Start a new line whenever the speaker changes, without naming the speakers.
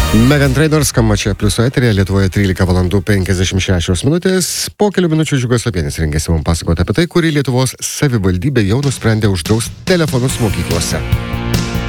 Megan Trainor skamba čia pliuso eterėje, Lietuvoje 13 valandų 56 minutės. Po kelių minučių Džiugas Lapienis rengėsi mums pasakoti apie tai, kuri Lietuvos savivaldybė jau nusprendė uždrausti telefonus mokyklose.